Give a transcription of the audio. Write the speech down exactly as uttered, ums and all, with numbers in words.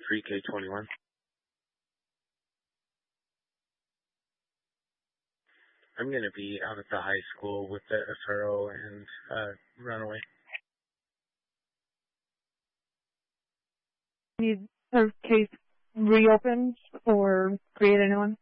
pre K twenty-one. I'm going to be out at the high school with the S R O and uh, Runaway. Need a case reopened or create a new one?